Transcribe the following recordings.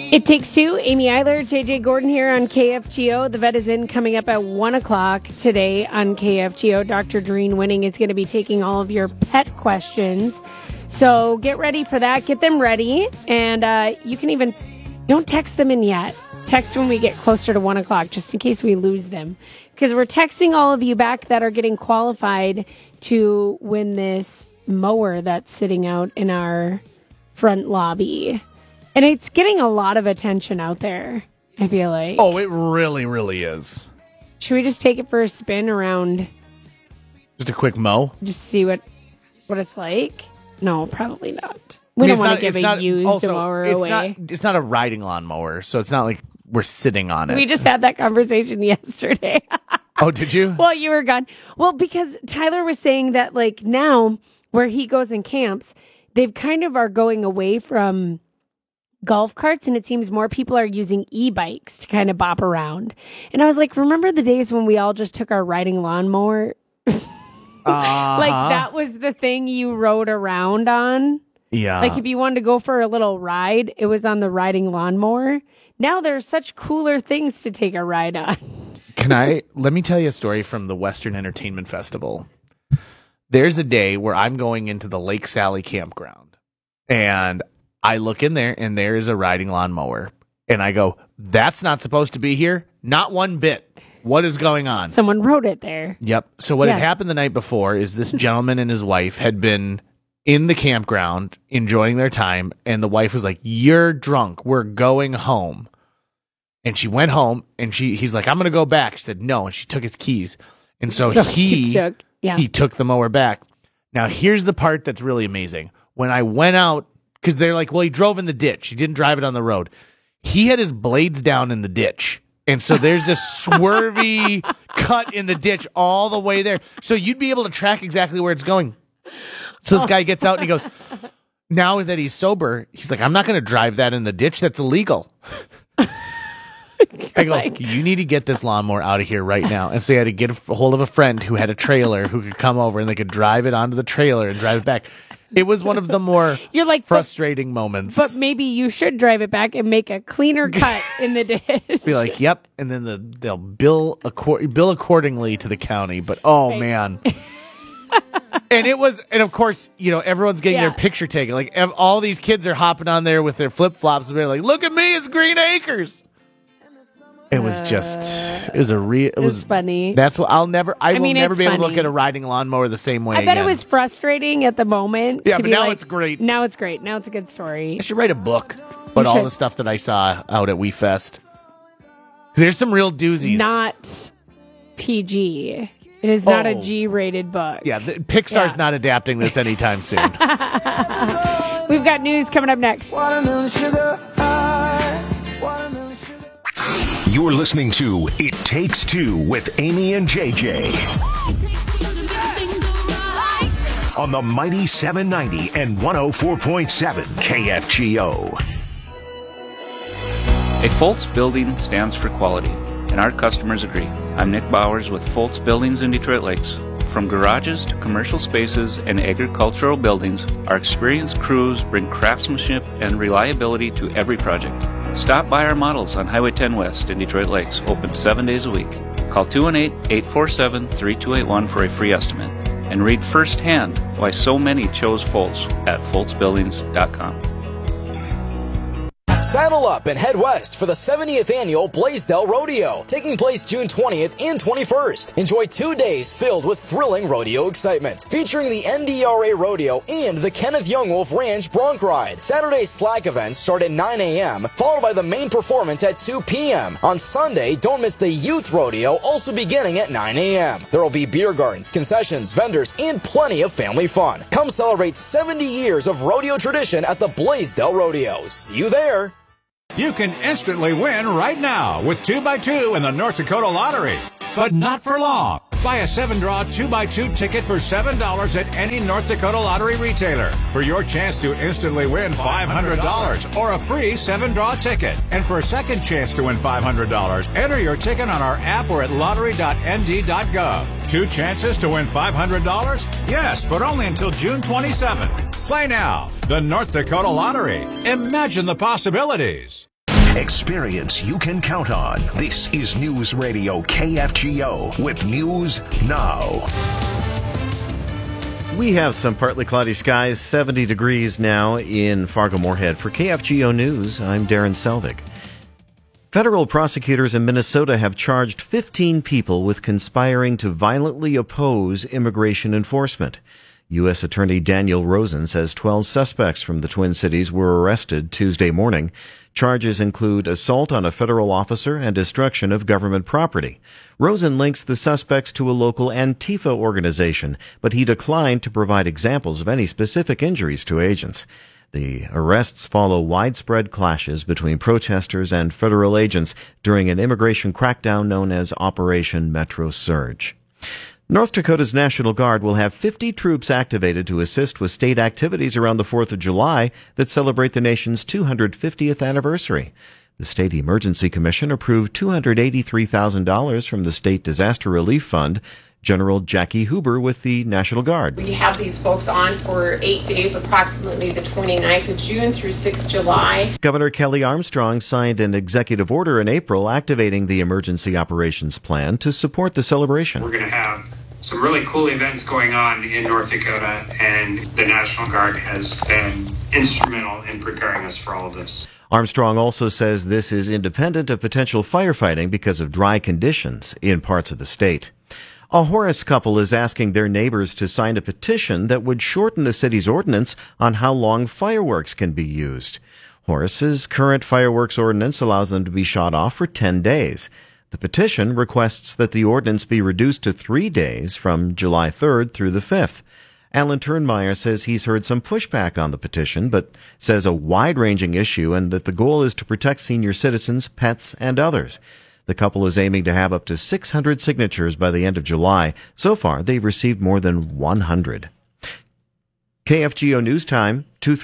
It Takes Two. Amy Eiler, JJ Gordon here on KFGO. The vet is in coming up at 1 o'clock today on KFGO. Dr. Doreen Winning is going to be taking all of your pet questions. So get ready for that. Get them ready. And you can even, don't text them in yet. Text when we get closer to 1 o'clock, just in case we lose them. Because we're texting all of you back that are getting qualified to win this mower that's sitting out in our front lobby. And it's getting a lot of attention out there, I feel like. Oh, it really, really is. Should we just take it for a spin around? Just a quick mow? Just see what it's like? No, probably not. We don't want to give a used mower away. It's not a riding lawnmower, so it's not like we're sitting on it. We just had that conversation yesterday. Oh, did you? Well, you were gone. Well, because Tyler was saying that, like, now where he goes and camps, they've kind of are going away from golf carts, and it seems more people are using e-bikes to kind of bop around. And I was like, remember the days when we all just took our riding lawnmower? Like, that was the thing you rode around on? Yeah. Like, if you wanted to go for a little ride, it was on the riding lawnmower. Now there's such cooler things to take a ride on. Let me tell you a story from the Western Entertainment Festival. There's a day where I'm going into the Lake Sally campground, and I look in there, and there is a riding lawnmower. And I go, that's not supposed to be here? Not one bit. What is going on? Someone wrote it there. Yep. So what had happened the night before is this gentleman and his wife had been in the campground enjoying their time, and the wife was like, you're drunk. We're going home. And she went home, and he's like, I'm going to go back. She said, no, and she took his keys. And so he took the mower back. Now, here's the part that's really amazing. When I went out, because they're like, well, he drove in the ditch. He didn't drive it on the road. He had his blades down in the ditch. And so there's this swervy cut in the ditch all the way there. So you'd be able to track exactly where it's going. So this guy gets out and he goes, now that he's sober, he's like, I'm not going to drive that in the ditch. That's illegal. I go, you need to get this lawnmower out of here right now. And so he had to get a hold of a friend who had a trailer who could come over and they could drive it onto the trailer and drive it back. It was one of the more frustrating moments. But maybe you should drive it back and make a cleaner cut in the ditch. Be like, yep, and then they'll bill accordingly to the county. But man, and of course, everyone's getting their picture taken. Like all these kids are hopping on there with their flip flops and they're like, look at me, it's Green Acres. It was it was funny. That's what I will never be able to look at a riding lawnmower the same way again. I bet it was frustrating at the moment. Yeah, but now it's great. Now it's great. Now it's a good story. I should write a book about all the stuff that I saw out at WeFest. There's some real doozies. Not PG. It is not a G-rated book. Yeah, Pixar's not adapting this anytime soon. We've got news coming up next. Watermelon sugar high. You're listening to It Takes Two with Amy and JJ on the mighty 790 and 104.7 KFGO. A Foltz building stands for quality, and our customers agree. I'm Nick Bowers with Foltz Buildings in Detroit Lakes. From garages to commercial spaces and agricultural buildings, our experienced crews bring craftsmanship and reliability to every project. Stop by our models on Highway 10 West in Detroit Lakes, open 7 days a week. Call 218-847-3281 for a free estimate, and read firsthand why so many chose Foltz at foltzbuildings.com. Saddle up and head west for the 70th annual Blaisdell Rodeo, taking place June 20th and 21st. Enjoy 2 days filled with thrilling rodeo excitement, featuring the NDRA Rodeo and the Kenneth Youngwolf Ranch Bronc Ride. Saturday's slack events start at 9 a.m., followed by the main performance at 2 p.m. On Sunday, don't miss the Youth Rodeo, also beginning at 9 a.m. There will be beer gardens, concessions, vendors, and plenty of family fun. Come celebrate 70 years of rodeo tradition at the Blaisdell Rodeo. See you there. You can instantly win right now with 2x2 in the North Dakota Lottery. But not for long. Buy a 7-draw 2x2 ticket for $7 at any North Dakota Lottery retailer for your chance to instantly win $500 or a free 7-draw ticket. And for a second chance to win $500, enter your ticket on our app or at lottery.nd.gov. 2 chances to win $500? Yes, but only until June 27th. Play now. The North Dakota Lottery. Imagine the possibilities. Experience you can count on. This is News Radio KFGO with News Now. We have some partly cloudy skies, 70 degrees now in Fargo-Moorhead. For KFGO News, I'm Darren Selvig. Federal prosecutors in Minnesota have charged 15 people with conspiring to violently oppose immigration enforcement. U.S. Attorney Daniel Rosen says 12 suspects from the Twin Cities were arrested Tuesday morning. Charges include assault on a federal officer and destruction of government property. Rosen links the suspects to a local Antifa organization, but he declined to provide examples of any specific injuries to agents. The arrests follow widespread clashes between protesters and federal agents during an immigration crackdown known as Operation Metro Surge. North Dakota's National Guard will have 50 troops activated to assist with state activities around the 4th of July that celebrate the nation's 250th anniversary. The State Emergency Commission approved $283,000 from the State Disaster Relief Fund. General Jackie Huber with the National Guard. We have these folks on for 8 days, approximately the 29th of June through 6th July. Governor Kelly Armstrong signed an executive order in April activating the Emergency Operations Plan to support the celebration. We're going to have some really cool events going on in North Dakota, and the National Guard has been instrumental in preparing us for all of this. Armstrong also says this is independent of potential firefighting because of dry conditions in parts of the state. A Horace couple is asking their neighbors to sign a petition that would shorten the city's ordinance on how long fireworks can be used. Horace's current fireworks ordinance allows them to be shot off for 10 days. The petition requests that the ordinance be reduced to 3 days from July 3rd through the 5th. Alan Turnmeyer says he's heard some pushback on the petition, but says a wide-ranging issue and that the goal is to protect senior citizens, pets, and others. The couple is aiming to have up to 600 signatures by the end of July. So far, they've received more than 100. KFGO News Time,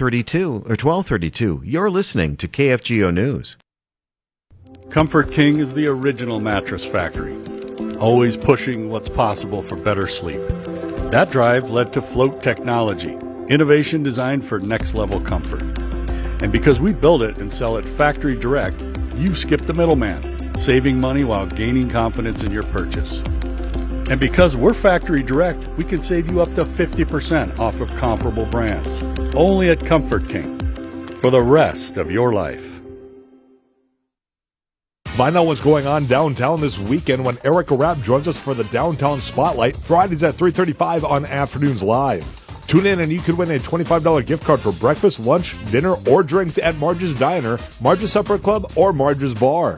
12:32. You're listening to KFGO News. Comfort King is the original mattress factory, always pushing what's possible for better sleep. That drive led to Float Technology, innovation designed for next-level comfort. And because we build it and sell it factory direct, you skip the middleman, saving money while gaining confidence in your purchase. And because we're factory direct, we can save you up to 50% off of comparable brands. Only at Comfort King. For the rest of your life. Find out what's going on downtown this weekend when Erica Rapp joins us for the Downtown Spotlight, Fridays at 3:35 on Afternoons Live. Tune in and you could win a $25 gift card for breakfast, lunch, dinner, or drinks at Marge's Diner, Marge's Supper Club, or Marge's Bar.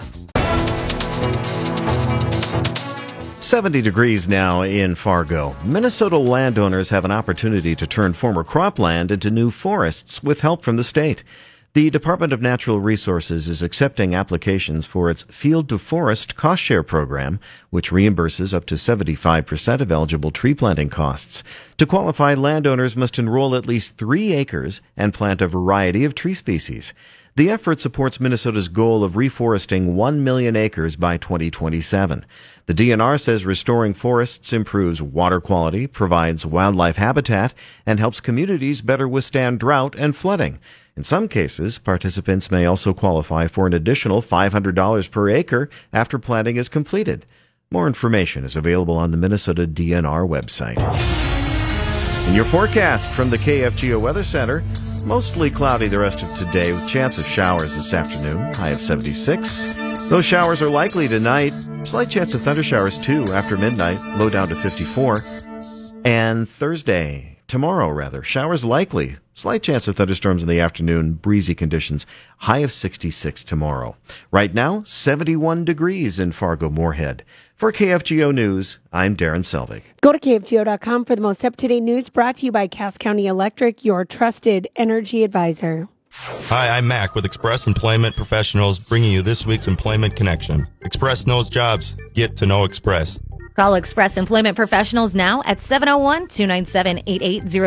70 degrees now in Fargo. Minnesota landowners have an opportunity to turn former cropland into new forests with help from the state. The Department of Natural Resources is accepting applications for its Field to Forest cost share program, which reimburses up to 75% of eligible tree planting costs. To qualify, landowners must enroll at least 3 acres and plant a variety of tree species. The effort supports Minnesota's goal of reforesting 1 million acres by 2027. The DNR says restoring forests improves water quality, provides wildlife habitat, and helps communities better withstand drought and flooding. In some cases, participants may also qualify for an additional $500 per acre after planting is completed. More information is available on the Minnesota DNR website. In your forecast from the KFGO Weather Center, mostly cloudy the rest of today with chance of showers this afternoon, high of 76. Those showers are likely tonight. Slight chance of thundershowers too after midnight, low down to 54. And tomorrow, showers likely. Slight chance of thunderstorms in the afternoon, breezy conditions, high of 66 tomorrow. Right now, 71 degrees in Fargo-Moorhead. For KFGO News, I'm Darren Selvig. Go to KFGO.com for the most up-to-date news brought to you by Cass County Electric, your trusted energy advisor. Hi, I'm Mac with Express Employment Professionals, bringing you this week's Employment Connection. Express knows jobs. Get to know Express. Call Express Employment Professionals now at 701-297-8800.